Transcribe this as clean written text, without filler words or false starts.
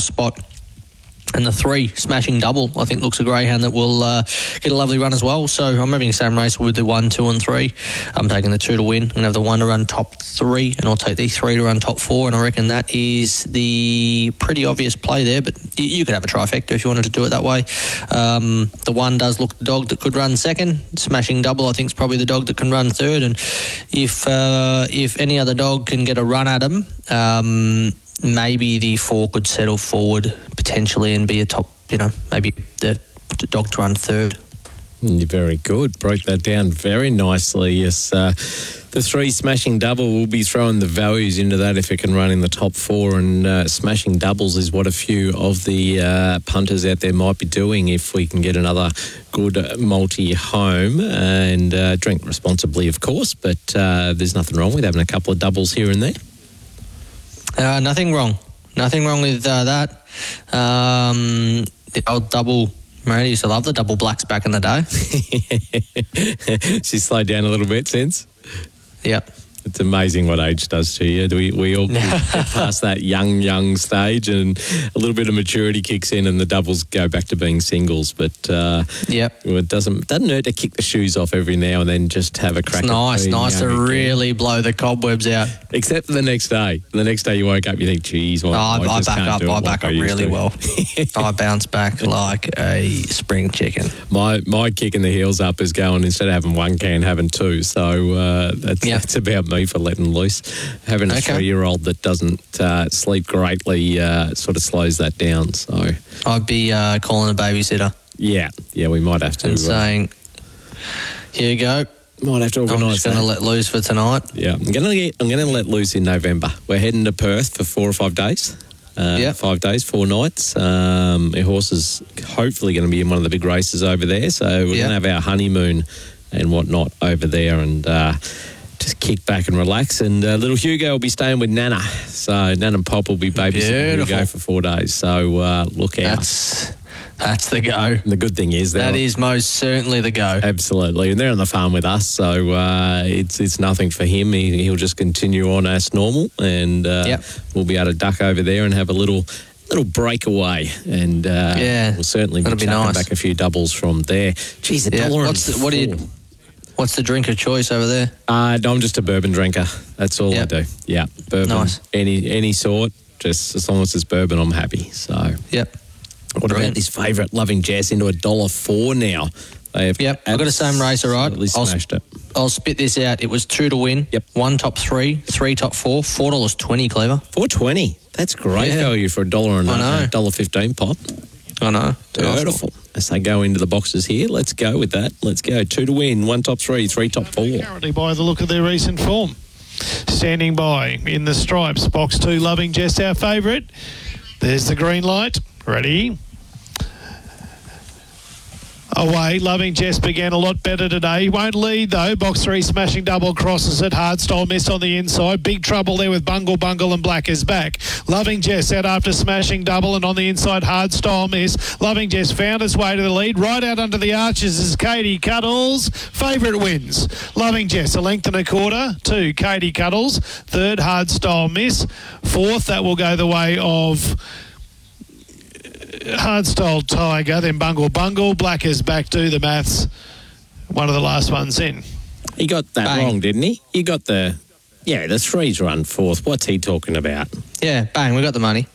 spot. And the 3, Smashing Double, I think looks a greyhound that will get a lovely run as well. So I'm having the same race with the 1, 2 and 3. I'm taking the 2 to win. I'm going to have the 1 to run top 3, and I'll take the 3 to run top 4. And I reckon that is the pretty obvious play there. But you could have a trifecta if you wanted to do it that way. The 1 does look the dog that could run second. Smashing Double, I think, is probably the dog that can run third. And if any other dog can get a run at him, maybe the 4 could settle forward potentially and be a top, maybe the dog to run third. Very good. Broke that down very nicely. Yes, the 3, Smashing Double, will be throwing the values into that if it can run in the top 4. And Smashing Doubles is what a few of the punters out there might be doing if we can get another good multi home. And drink responsibly, of course, but there's nothing wrong with having a couple of doubles here and there. Nothing wrong. Nothing wrong with that. The old double, I used to love the double blacks back in the day. She's slowed down a little bit since. Yep. It's amazing what age does to you. We all get past that young stage, and a little bit of maturity kicks in, and the doubles go back to being singles. But it doesn't hurt to kick the shoes off every now and then, just have a crack. It's nice to really blow the cobwebs out. Except for the next day. The next day you woke up, you think, geez, I back up really well. I bounce back like a spring chicken. My kicking the heels up is going, instead of having 1 can, having 2. So that's about me for letting loose. Having a 3-year-old that doesn't sleep greatly sort of slows that down. So I'd be calling a babysitter. Yeah, we might have to. And saying, here you go. Might have to organise that. I'm just going to let loose for tonight. Yeah, I'm going to let loose in November. We're heading to Perth for 4 or 5 days. 5 days, 4 nights. Our horse is hopefully going to be in one of the big races over there. So we're going to have our honeymoon and whatnot over there, and just kick back and relax. And little Hugo will be staying with Nana. So Nana and Pop will be babysitting Hugo for 4 days. So look out. That's the go. And the good thing is that is most certainly the go. Absolutely. And they're on the farm with us, so it's nothing for him. He'll just continue on as normal, and we'll be able to duck over there and have a little breakaway. And we'll certainly be chucking back a few doubles from there. Geez, $1.04. What's the drink of choice over there? I'm just a bourbon drinker. That's all I do. Yeah, bourbon. Nice. Any sort. Just as long as it's bourbon, I'm happy. So. Yep. What about this favourite, Loving Jess, into $1.04 now? I've got the same race, all right. Smashed it. I'll spit this out. It was 2 to win. Yep. 1 top 3, 3 top 4, $4.20, Clever. $4.20. That's great value for $1 and $1.15 pop. I know. Beautiful. As they go into the boxes here, let's go with that. Let's go. 2 to win, 1 top 3, 3 top 4. Currently, by the look of their recent form. Standing by in the stripes, box 2, Loving Jess, our favourite. There's the green light. Ready? Away, Loving Jess began a lot better today. He won't lead though. Box 3, Smashing Double crosses it. Hardstyle missed on the inside. Big trouble there with Bungle and Black is back. Loving Jess out after Smashing Double, and on the inside Hardstyle miss. Loving Jess found his way to the lead. Right out under the arches is Katie Cuddles. Favourite wins. Loving Jess, 1.25 to Katie Cuddles. 3rd, Hardstyle miss. 4th, that will go the way of Hardstyle Tiger, then Bungle. Black is back, do the maths. One of the last ones in. He got that wrong, didn't he? He got the 3's run 4th. What's he talking about? Yeah, bang, we got the money.